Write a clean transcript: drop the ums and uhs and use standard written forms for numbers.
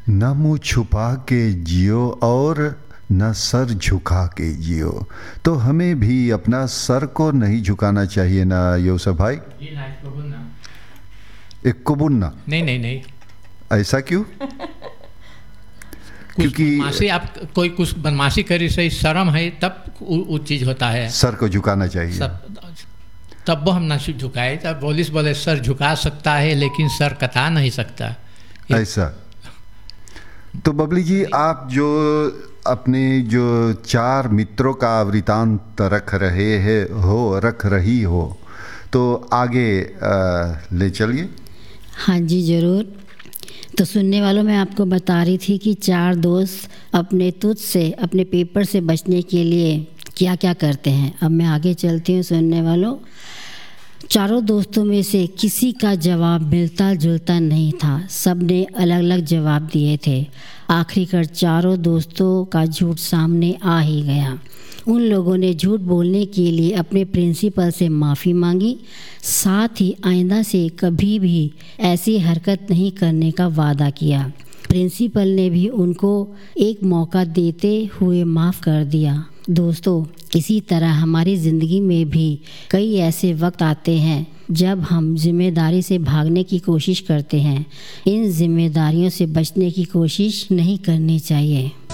न मुँह छुपा के जियो और न सर झुका के जियो। तो हमें भी अपना सर को नहीं झुकाना चाहिए ना यूसुफ भाई? जी ना, इसको बोलना। एक को बुनना नहीं नहीं नहीं, ऐसा क्यों? क्योंकि बदमाशी, आप कोई कुछ बदमाशी करी सही शर्म है तब वो चीज़ होता है। सर को झुकाना चाहिए। तब वो हम ना झुकाए। तब पुलिस बोले सर झुका सकता है लेकिन सर कटा नहीं सकता, ऐसा। तो बबली जी, आप जो अपने जो 4 मित्रों का वृतांत रख रही हो तो आगे ले चलिए। हाँ जी ज़रूर। तो सुनने वालों, मैं आपको बता रही थी कि 4 दोस्त अपने तुझ से, अपने पेपर से बचने के लिए क्या क्या करते हैं। अब मैं आगे चलती हूँ सुनने वालों। चारों दोस्तों में से किसी का जवाब मिलता जुलता नहीं था, सब ने अलग अलग जवाब दिए थे। आखिरकार चारों दोस्तों का झूठ सामने आ ही गया। उन लोगों ने झूठ बोलने के लिए अपने प्रिंसिपल से माफ़ी मांगी, साथ ही आइंदा से कभी भी ऐसी हरकत नहीं करने का वादा किया। प्रिंसिपल ने भी उनको एक मौका देते हुए माफ़ कर दिया। दोस्तों, इसी तरह हमारी ज़िंदगी में भी कई ऐसे वक्त आते हैं जब हम जिम्मेदारी से भागने की कोशिश करते हैं। इन जिम्मेदारियों से बचने की कोशिश नहीं करनी चाहिए।